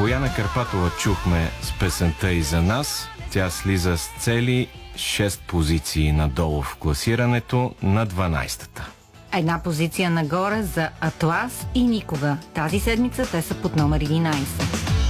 Бояна Карпатова чухме с песента "И за нас". Тя слиза с цели 6 позиции надолу в класирането на 12-та. Една позиция нагоре за Атлас и Никога. Тази седмица те са под номер 11.